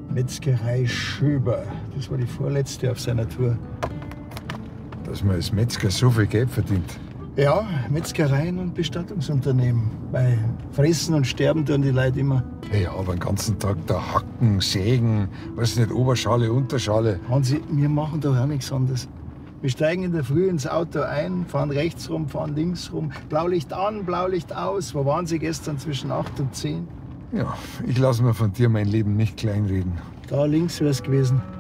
Metzgerei Schöber. Das war die vorletzte auf seiner Tour. Dass man als Metzger so viel Geld verdient. Ja, Metzgereien und Bestattungsunternehmen. Bei Fressen und Sterben tun die Leute immer. Ja, aber den ganzen Tag da hacken, sägen, weiß nicht, Oberschale, Unterschale. Hansi, wir machen doch auch nichts anderes. Wir steigen in der Früh ins Auto ein, fahren rechts rum, fahren links rum. Blaulicht an, Blaulicht aus. Wo waren Sie gestern zwischen 8 und 10? Ja, ich lasse mir von dir mein Leben nicht kleinreden. Da links wär's gewesen.